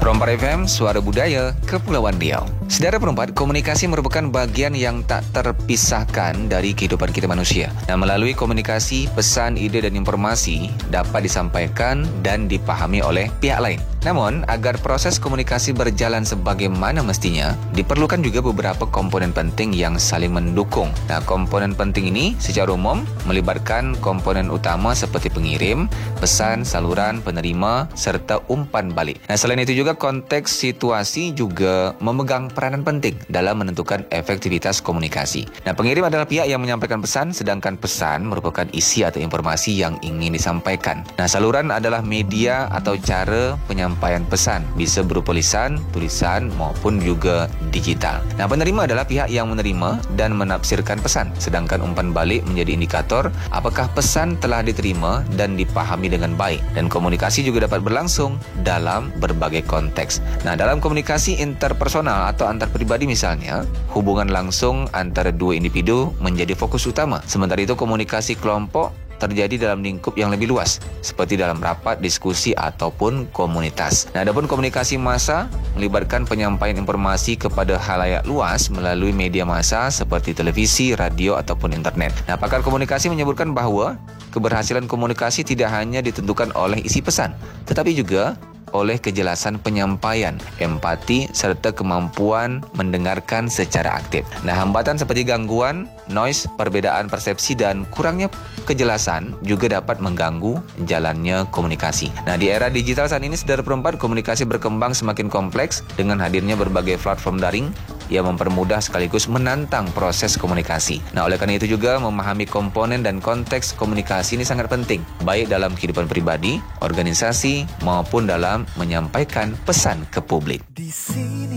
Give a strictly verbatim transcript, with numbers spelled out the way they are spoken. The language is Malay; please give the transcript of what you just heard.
Perompak F M, Suara Budaya, Kepulauan Riau. Saudara Perompak, komunikasi merupakan bagian yang tak terpisahkan dari kehidupan kita manusia. Nah, melalui komunikasi, pesan, ide, dan informasi dapat disampaikan dan dipahami oleh pihak lain. Namun, agar proses komunikasi berjalan sebagaimana mestinya, diperlukan juga beberapa komponen penting yang saling mendukung. Nah, komponen penting ini secara umum melibatkan komponen utama seperti pengirim, pesan, saluran, penerima, serta umpan balik. Nah, selain itu juga konteks situasi juga memegang peranan penting dalam menentukan efektivitas komunikasi. Nah, pengirim adalah pihak yang menyampaikan pesan, sedangkan pesan merupakan isi atau informasi yang ingin disampaikan. Nah, saluran adalah media atau cara penyampaian pesan, bisa berupa lisan, tulisan, maupun juga digital. Nah, penerima adalah pihak yang menerima dan menafsirkan pesan, sedangkan umpan balik menjadi indikator apakah pesan telah diterima dan dipahami dengan baik. Dan komunikasi juga dapat berlangsung dalam berbagai konteks. Nah, dalam komunikasi interpersonal atau antar pribadi misalnya, hubungan langsung antara dua individu menjadi fokus utama. Sementara itu komunikasi kelompok terjadi dalam lingkup yang lebih luas, seperti dalam rapat, diskusi, ataupun komunitas. Nah, adapun komunikasi massa melibatkan penyampaian informasi kepada khalayak luas melalui media massa seperti televisi, radio, ataupun internet. Nah, pakar komunikasi menyebutkan bahawa keberhasilan komunikasi tidak hanya ditentukan oleh isi pesan, tetapi juga oleh kejelasan penyampaian, empati, serta kemampuan mendengarkan secara aktif. Nah, hambatan seperti gangguan, noise, perbedaan persepsi, dan kurangnya kejelasan juga dapat mengganggu jalannya komunikasi. Nah, di era digital saat ini, saudara perempat, komunikasi berkembang semakin kompleks dengan hadirnya berbagai platform daring yang mempermudah sekaligus menantang proses komunikasi. Nah, oleh karena itu juga memahami komponen dan konteks komunikasi ini sangat penting, baik dalam kehidupan pribadi, organisasi, maupun dalam menyampaikan pesan ke publik. Di sini